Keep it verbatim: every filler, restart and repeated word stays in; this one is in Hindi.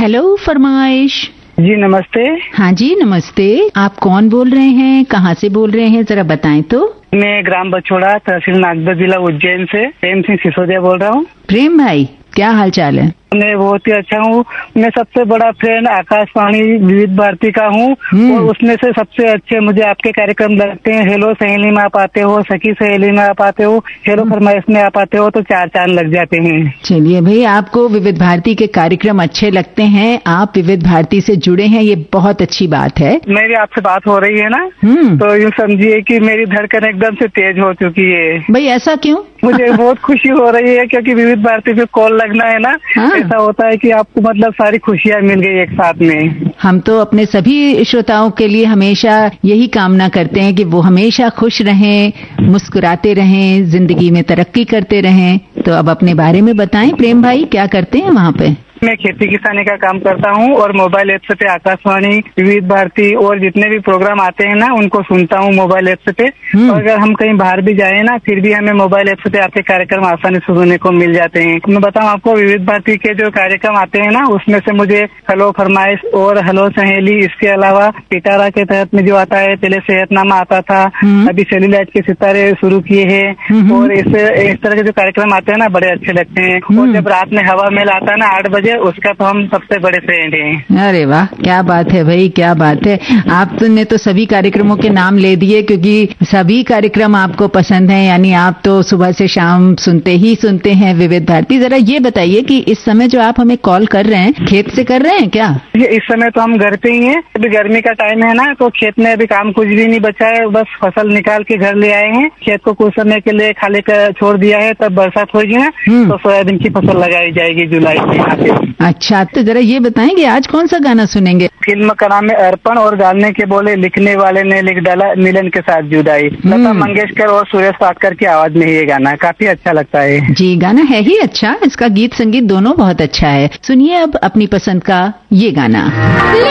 हेलो फरमाइश। जी नमस्ते। हाँ जी नमस्ते, आप कौन बोल रहे हैं, कहाँ से बोल रहे हैं, जरा बताएं तो। मैं ग्राम बछोड़ा, तहसील नागदा, जिला उज्जैन से प्रेम सिंह सिसोदिया बोल रहा हूँ। प्रेम भाई, क्या हाल चाल है? मैं बहुत ही अच्छा हूँ। मैं सबसे बड़ा फैन आकाशवाणी विविध भारती का हूँ और उसमें से सबसे अच्छे मुझे आपके कार्यक्रम लगते हैं। हेलो सहेली में आप आते हो, सखी सहेली में आप आते हो, हेलो फरमाइश में आप आते हो, तो चार चांद लग जाते हैं। चलिए भाई, आपको विविध भारती के कार्यक्रम अच्छे लगते हैं, आप विविध भारती से जुड़े हैं, ये बहुत अच्छी बात है। मेरी आपसे बात हो रही है ना, तो यूँ समझिए कि मेरी धड़कन एकदम से तेज हो चुकी है। भाई ऐसा क्यों? मुझे बहुत खुशी हो रही है क्योंकि विविध भारती पे कॉल लगना है ना, हाँ। ऐसा होता है कि आपको मतलब सारी खुशियाँ मिल गई एक साथ में। हम तो अपने सभी श्रोताओं के लिए हमेशा यही कामना करते हैं कि वो हमेशा खुश रहें, मुस्कुराते रहें, जिंदगी में तरक्की करते रहें। तो अब अपने बारे में बताएं प्रेम भाई, क्या करते हैं वहाँ पे? मैं खेती किसानी का काम करता हूँ और मोबाइल ऐप पे आकाशवाणी विविध भारती और जितने भी प्रोग्राम आते हैं ना उनको सुनता हूँ मोबाइल ऐप पे। और अगर हम कहीं बाहर भी जाए ना फिर भी हमें मोबाइल ऐप पे आपके कार्यक्रम आसानी से सुनने को मिल जाते हैं। मैं बताऊँ आपको, विविध भारती के जो कार्यक्रम आते हैं ना उसमें से मुझे हेलो फरमाइश और हेलो सहेली, इसके अलावा पिटारा के तहत में जो आता है, पहले सेहतनामा आता था, अभी सेल्यूलाइट के सितारे शुरू किए हैं और इस इस तरह के जो कार्यक्रम आते हैं ना बड़े अच्छे लगते हैं। और जब रात में हवा मेल आता है ना आठ बजे, उसका तो हम सबसे बड़े फ्रेंड हैं। अरे वाह, क्या बात है भाई, क्या बात है। आपने तो सभी कार्यक्रमों के नाम ले दिए क्योंकि सभी कार्यक्रम आपको पसंद हैं, यानी आप तो सुबह से शाम सुनते ही सुनते हैं विविध भारती। जरा ये बताइए कि इस समय जो आप हमें कॉल कर रहे हैं, खेत से कर रहे हैं क्या? इस समय तो हम घर पे ही हैं। अभी गर्मी का टाइम है ना, तो खेत में अभी काम कुछ भी नहीं बचा है, बस फसल निकाल के घर ले आए हैं। खेत को कुछ समय के लिए खाली कर छोड़ दिया है, तब बरसात होगी ना तो सोयाबीन की फसल लगाई जाएगी जुलाई में यहाँ पे। अच्छा, तो जरा ये बताएंगे आज कौन सा गाना सुनेंगे? फिल्म का नाम है अर्पण और गाने के बोले लिखने वाले ने लिख डाला मिलन के साथ जुदाई। लता मंगेशकर और सुरेश पाटकर की आवाज में ये गाना काफी अच्छा लगता है। जी, गाना है ही अच्छा, इसका गीत संगीत दोनों बहुत अच्छा है। सुनिए अब अपनी पसंद का ये गाना।